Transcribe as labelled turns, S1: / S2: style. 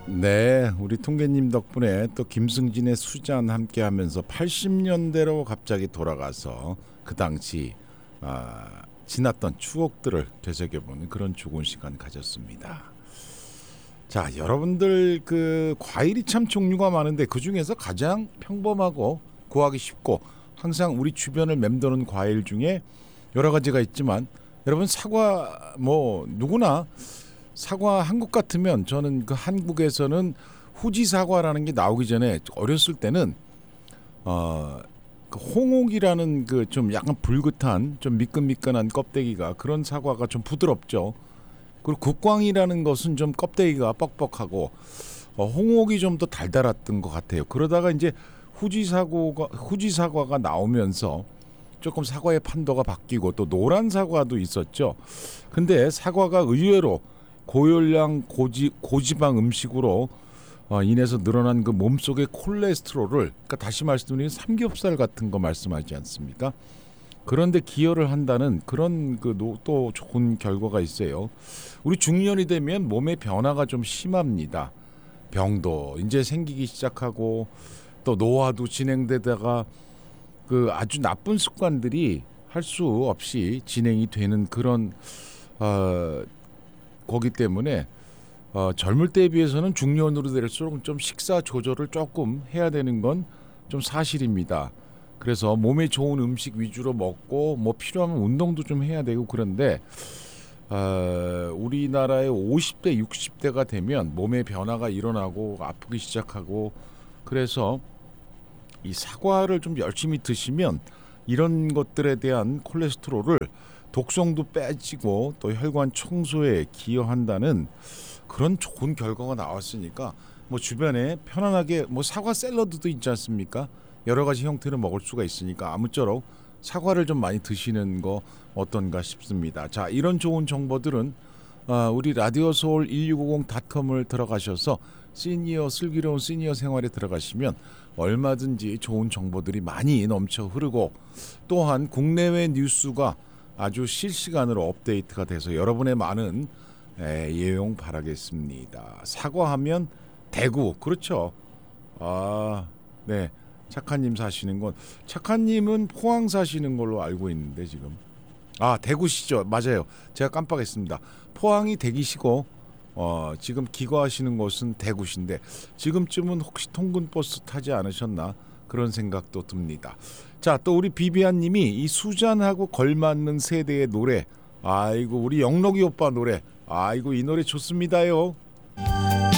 S1: 네, 우리 통계님 덕분에 또 김승진의 수잔 함께하면서 80년대로 갑자기 돌아가서 그 당시 지났던 추억들을 되새겨보는 그런 좋은 시간 가졌습니다. 자, 여러분들 그 과일이 참 종류가 많은데 그 중에서 가장 평범하고 구하기 쉽고 항상 우리 주변을 맴도는 과일 중에 여러 가지가 있지만 여러분 사과 뭐 누구나 사과 한국 같으면 저는 그 한국에서는 후지 사과라는 게 나오기 전에 어렸을 때는 그 홍옥이라는 그 좀 약간 불긋한 좀 미끈미끈한 껍데기가 그런 사과가 좀 부드럽죠. 그리고 국광이라는 것은 좀 껍데기가 뻑뻑하고 홍옥이 좀 더 달달했던 것 같아요. 그러다가 이제 후지 사과가 나오면서 조금 사과의 판도가 바뀌고 또 노란 사과도 있었죠. 근데 사과가 의외로 고열량 고지방 음식으로 인해서 늘어난 그 몸속의 콜레스테롤을, 그러니까 다시 말씀드리면 삼겹살 같은 거 말씀하지 않습니까? 그런데 기여를 한다는 그런 또 좋은 결과가 있어요. 우리 중년이 되면 몸의 변화가 좀 심합니다. 병도 이제 생기기 시작하고 또 노화도 진행되다가 그 아주 나쁜 습관들이 할 수 없이 진행이 되는 그런 거기 때문에 젊을 때에 비해서는 중년으로 될수록 좀 식사 조절을 조금 해야 되는 건 좀 사실입니다. 그래서 몸에 좋은 음식 위주로 먹고 뭐 필요하면 운동도 좀 해야 되고 그런데 우리나라의 50대 60대가 되면 몸의 변화가 일어나고 아프기 시작하고 그래서 이 사과를 좀 열심히 드시면 이런 것들에 대한 콜레스테롤을 독성도 빼지고 또 혈관 청소에 기여한다는 그런 좋은 결과가 나왔으니까 뭐 주변에 편안하게 뭐 사과 샐러드도 있지 않습니까? 여러 가지 형태로 먹을 수가 있으니까 아무쪼록 사과를 좀 많이 드시는 거 어떤가 싶습니다. 자, 이런 좋은 정보들은 우리 라디오서울 1650.com을 들어가셔서 슬기로운 시니어 생활에 들어가시면 얼마든지 좋은 정보들이 많이 넘쳐 흐르고 또한 국내외 뉴스가 아주 실시간으로 업데이트가 돼서 여러분의 많은 예용 바라겠습니다. 사과하면 대구, 그렇죠. 네, 착한님 사시는 건 착한님은 포항 사시는 걸로 알고 있는데 지금 대구시죠. 맞아요. 제가 깜빡했습니다. 포항이 대기시고 지금 기거하시는 곳은 대구신데 지금쯤은 혹시 통근버스 타지 않으셨나 그런 생각도 듭니다. 자, 또 우리 비비안님이 이 수잔하고 걸맞는 세대의 노래, 아이고 우리 영록이 오빠 노래, 아이고 이 노래 좋습니다요.